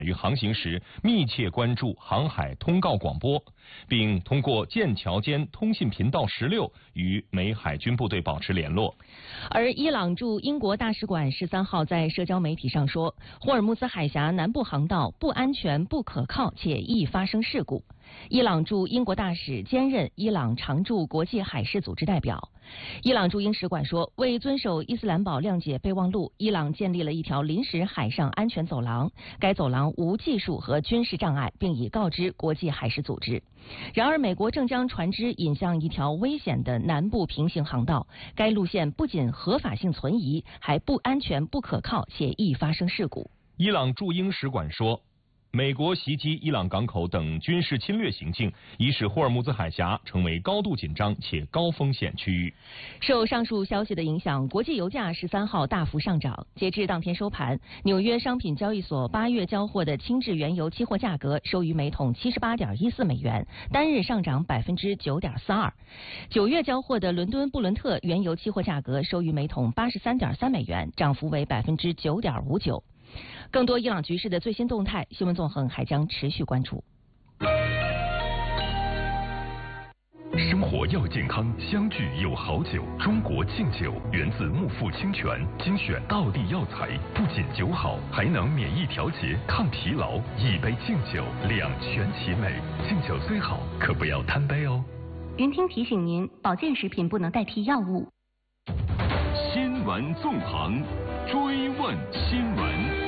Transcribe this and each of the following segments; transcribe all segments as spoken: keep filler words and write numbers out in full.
于航行时密切关注航海通告广播，并通过剑桥间通信频道十六与美海军部队保持联络。 而伊朗驻英国大使馆十三号在社交媒体上说，霍尔木兹海峡南部航道不安全、不可靠，且易发生事故。伊朗驻英国大使兼任伊朗常驻国际海事组织代表。伊朗驻英使馆说，为遵守伊斯兰堡谅解备忘录，伊朗建立了一条临时海上安全走廊，该走廊无技术和军事障碍，并已告知国际海事组织。然而，美国正将船只引向一条危险的南部平行航道，该路线不仅合法性存疑，还不安全、不可靠，且易发生事故。 伊朗驻英使馆说，美国袭击伊朗港口等军事侵略行径，已使霍尔木兹海峡成为高度紧张且高风险区域。 受上述消息的影响，国际油价十三号大幅上涨。截至当天收盘，纽约商品交易所八月交货的轻质原油期货价格收于每桶七十八点一四美元，单日上涨百分之九点四二。九月交货的伦敦布伦特原油期货价格收于每桶八十三点三美元，涨幅为百分之九点五九。更多伊朗局势的最新动态，新闻纵横还将持续关注。 生活要健康，相聚有好酒。中国敬酒源自木富清泉，精选道地药材，不仅酒好，还能免疫调节、抗疲劳。一杯敬酒，两全其美。敬酒虽好，可不要贪杯哦。 云听提醒您，保健食品不能代替药物。 新闻纵横，追问新闻。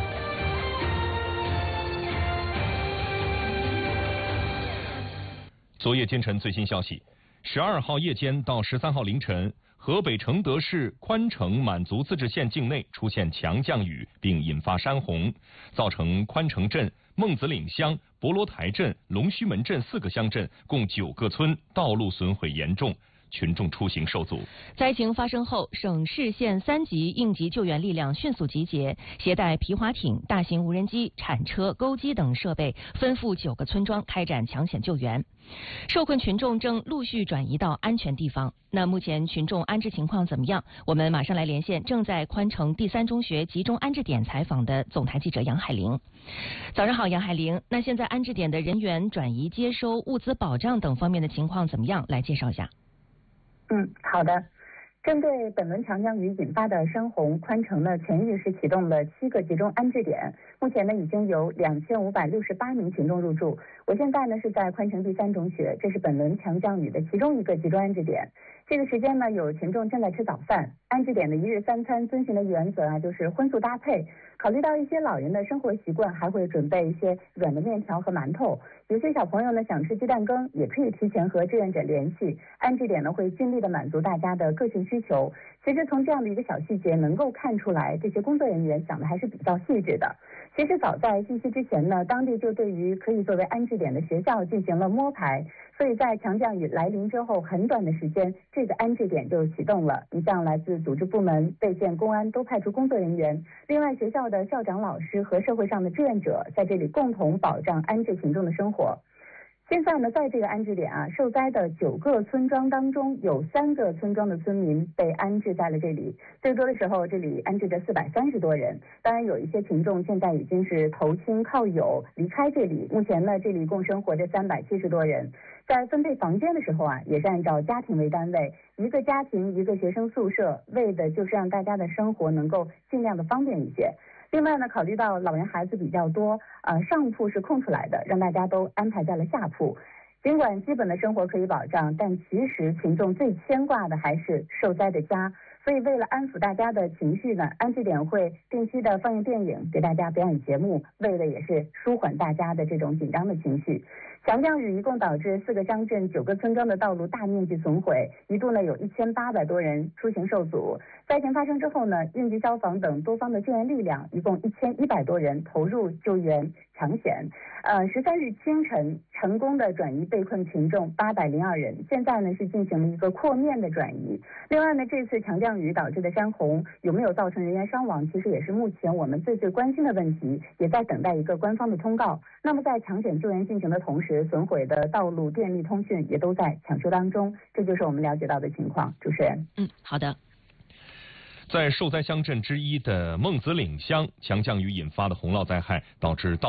昨夜今晨最新消息，十二号夜间到十三号凌晨，河北承德市宽城满族自治县境内出现强降雨，并引发山洪，造成宽城镇、孟子岭乡、博罗台镇、龙须门镇四个乡镇共九个村道路损毁严重，群众出行受阻。 灾情发生后，省市县三级应急救援力量迅速集结，携带皮划艇、大型无人机、铲车、钩机等设备，奔赴九个村庄开展抢险救援。受困群众正陆续转移到安全地方。那目前群众安置情况怎么样？我们马上来连线正在宽城第三中学集中安置点采访的总台记者杨海玲。早上好，杨海玲。那现在安置点的人员转移、接收、物资保障等方面的情况怎么样？来介绍一下。 嗯，好的。针对本轮强降雨引发的山洪，宽城呢前一时启动了七个集中安置点，目前呢已经有两千五百六十八名群众入住。我现在呢是在宽城第三中学，这是本轮强降雨的其中一个集中安置点。这个时间呢，有群众正在吃早饭。安置点的一日三餐遵循的原则啊，就是荤素搭配。考虑到一些老人的生活习惯，还会准备一些软的面条和馒头。有些小朋友呢想吃鸡蛋羹，也可以提前和志愿者联系。安置点呢会尽力的满足大家的个性需求。其实从这样的一个小细节能够看出来，这些工作人员想的还是比较细致的。其实早在近期之前呢，当地就对于可以作为安置点的学校进行了摸排，所以在强降雨来临之后，很短的时间，这个安置点就启动了。你像来自组织部门、备县公安都派出工作人员，另外学校的校长、老师和社会上的志愿者在这里共同保障安置群众的生活。现在呢，在这个安置点啊，受灾的九个村庄当中，有三个村庄的村民被安置在了这里。最多的时候，这里安置着四百三十多人。当然，有一些群众现在已经是投亲靠友离开这里。目前呢，这里共生活着三百七十多人。在分配房间的时候啊，也是按照家庭为单位，一个家庭一个学生宿舍，为的就是让大家的生活能够尽量的方便一些。另外呢，考虑到老人孩子比较多，呃，上铺是空出来的，让大家都安排在了下铺。尽管基本的生活可以保障，但其实群众最牵挂的还是受灾的家。所以为了安抚大家的情绪呢，安置点会定期的放映电影，给大家表演节目，为的也是舒缓大家的这种紧张的情绪。强降雨一共导致四个乡镇、九个村庄的道路大面积损毁，一度呢有一千八百多人出行受阻。灾情发生之后呢，应急消防等多方的救援力量，一共一千一百多人投入救援抢险。呃，十三日清晨成功的转移被困群众八百零二人，现在呢是进行了一个扩面的转移。另外呢，这次强降雨导致的山洪有没有造成人员伤亡，其实也是目前我们最最关心的问题，也在等待一个官方的通告。那么在抢险救援进行的同时，损毁的道路、电力、通讯也都在抢修当中，这就是我们了解到的情况。主持人， 嗯，好的。 在受灾乡镇之一的孟子岭乡，强降雨引发的洪涝灾害导致道